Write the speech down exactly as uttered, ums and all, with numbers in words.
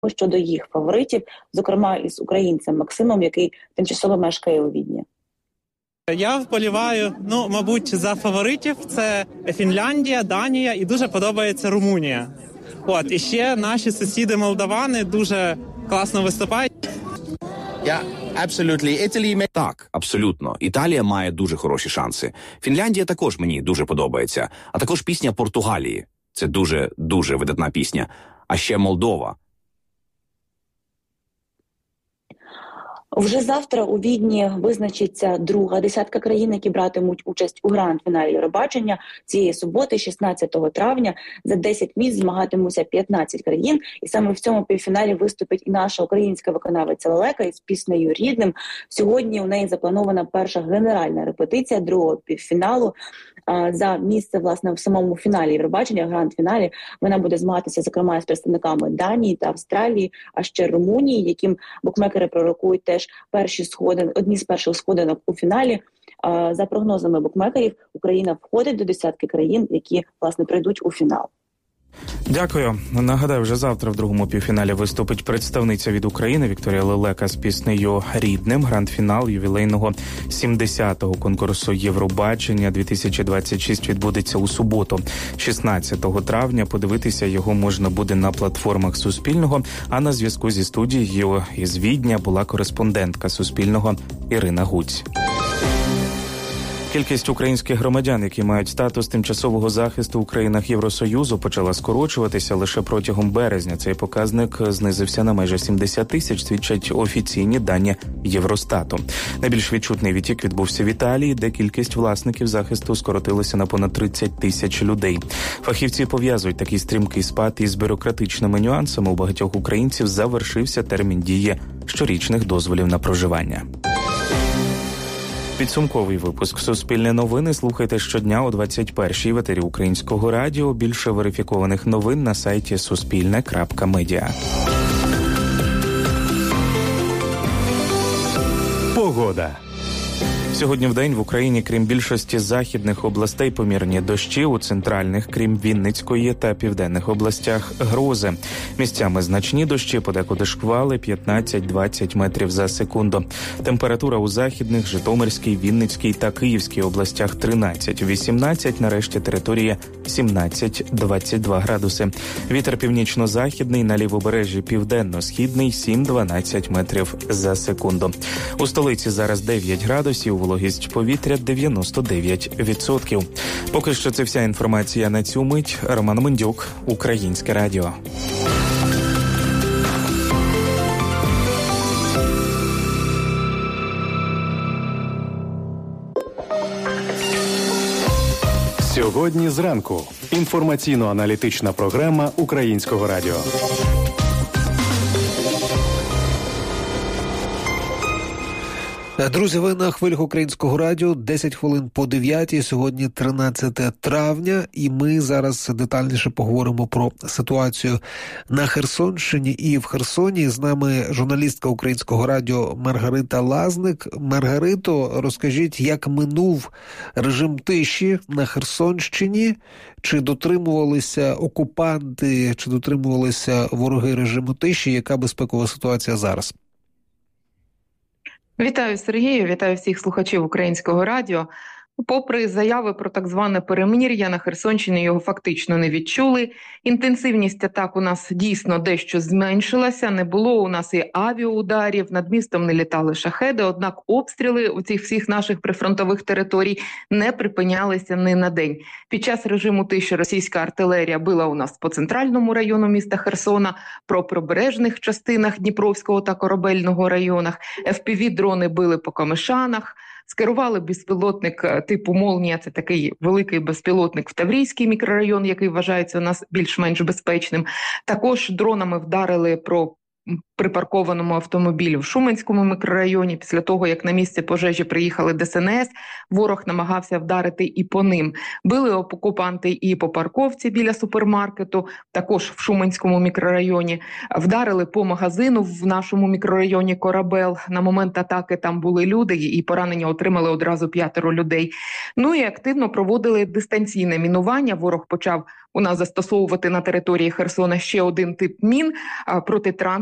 щодо їх фаворитів, зокрема із українцем Максимом, який тимчасово мешкає у Відні. Я вболіваю, ну, мабуть, за фаворитів. Це Фінляндія, Данія і дуже подобається Румунія. От, і ще наші сусіди молдавани дуже класно виступають. Yeah, absolutely. Italy... Так, абсолютно. Італія має дуже хороші шанси. Фінляндія також мені дуже подобається. А також пісня Португалії. Це дуже-дуже видатна пісня. А ще Молдова. Вже завтра у Відні визначиться друга десятка країн, які братимуть участь у гранд-фіналі Євробачення. Цієї суботи, шістнадцятого травня, за десять місць змагатимуться п'ятнадцять країн. І саме в цьому півфіналі виступить і наша українська виконавиця Лелека із піснею «Рідним». Сьогодні у неї запланована перша генеральна репетиція другого півфіналу. За місце, власне, в самому фіналі Євробачення, гранд-фіналі, вона буде змагатися, зокрема, з представниками Данії та Австралії, а ще Румунії, яким букмекери пророкують теж перші сходи, одні з перших сходинок у фіналі. За прогнозами букмекерів, Україна входить до десятки країн, які, власне, прийдуть у фінал. Дякую. Нагадаю, вже завтра в другому півфіналі виступить представниця від України Вікторія Лелека з піснею «Рідним». Гранд-фінал ювілейного сімдесятого конкурсу Євробачення дві тисячі двадцять шість відбудеться у суботу, шістнадцятого травня. Подивитися його можна буде на платформах Суспільного, а на зв'язку зі студією із Відня була кореспондентка Суспільного Ірина Гуць. Кількість українських громадян, які мають статус тимчасового захисту у країнах Євросоюзу, почала скорочуватися лише протягом березня. Цей показник знизився на майже сімдесят тисяч, свідчать офіційні дані Євростату. Найбільш відчутний відтік відбувся в Італії, де кількість власників захисту скоротилася на понад тридцять тисяч людей. Фахівці пов'язують такий стрімкий спад із бюрократичними нюансами. У багатьох українців завершився термін дії щорічних дозволів на проживання. Підсумковий випуск «Суспільне новини» слухайте щодня о двадцять першій в етері Українського радіо. Більше верифікованих новин на сайті суспільне крапка медіа. Погода. Сьогодні вдень в Україні, крім більшості західних областей, помірні дощі, у центральних, крім Вінницької та південних областях, грози. Місцями значні дощі, подекуди шквали п'ятнадцять-двадцять метрів за секунду. Температура у західних, Житомирській, Вінницькій та Київській областях тринадцять-вісімнадцять, нарешті території сімнадцять-двадцять два градуси. Вітер північно-західний, на лівобережжі південно-східний сім-дванадцять метрів за секунду. У столиці зараз дев'ять градусів, вологість повітря дев'яносто дев'ять відсотків. Поки що це вся інформація на цю мить. Роман Мендюк, Українське радіо. Сьогодні зранку. Інформаційно-аналітична програма Українського радіо. Друзі, ви на хвилях Українського радіо, десять хвилин по дев'ятій, сьогодні тринадцяте травня, і ми зараз детальніше поговоримо про ситуацію на Херсонщині і в Херсоні. З нами журналістка Українського радіо Маргарита Лазник. Маргарито, розкажіть, як минув режим тиші на Херсонщині? Чи дотримувалися окупанти, чи дотримувалися вороги режиму тиші? Яка безпекова ситуація зараз? Вітаю, Сергію, вітаю всіх слухачів Українського радіо. Попри заяви про так зване перемир'я, на Херсонщині його фактично не відчули. Інтенсивність атак у нас дійсно дещо зменшилася. Не було у нас і авіаударів, над містом не літали шахеди, однак обстріли у цих всіх наших прифронтових територій не припинялися ні на день. Під час режиму тиші російська артилерія била у нас по центральному району міста Херсона, про прибережних частинах Дніпровського та Корабельного районах. еф пі ві-дрони били по Камишанах. Скерували безпілотник типу «Молнія», це такий великий безпілотник в Таврійський мікрорайон, який вважається у нас більш-менш безпечним. Також дронами вдарили про припаркованому автомобілю в Шуменському мікрорайоні. Після того, як на місце пожежі приїхали Де Ес Ен Ес, ворог намагався вдарити і по ним. Били окупанти і по парковці біля супермаркету, також в Шуменському мікрорайоні. Вдарили по магазину в нашому мікрорайоні Корабел. На момент атаки там були люди, і поранення отримали одразу п'ятеро людей. Ну і активно проводили дистанційне мінування. Ворог почав у нас застосовувати на території Херсона ще один тип мін – протитранспортних